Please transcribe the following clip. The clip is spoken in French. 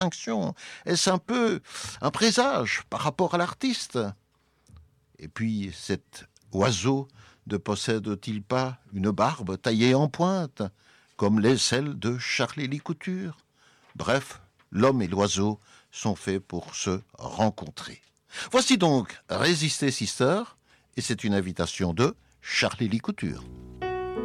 distinction? Est-ce un peu un présage par rapport à l'artiste? Et puis, cet oiseau ne possède-t-il pas une barbe taillée en pointe, comme les celles de Charlélie Couture? Bref, l'homme et l'oiseau sont faits pour se rencontrer. Voici donc Résister Sister, et c'est une invitation de Charlélie Couture.